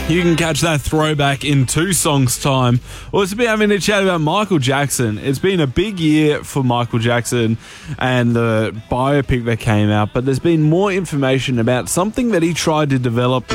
You can catch that throwback in 2 songs' time. We'll also be having a chat about Michael Jackson. It's been a big year for Michael Jackson and the biopic that came out, but there's been more information about something that he tried to develop